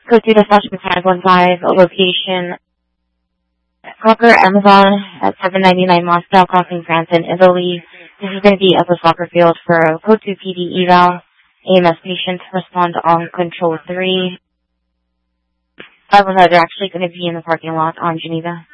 Code 2-515, location Soccer Amazon at 799 Moscow Crossing, France in Italy. This is going to be at the soccer field for Code 2 PD eval. AMS patient respond on control 3. They're actually going to be in the parking lot on Geneva.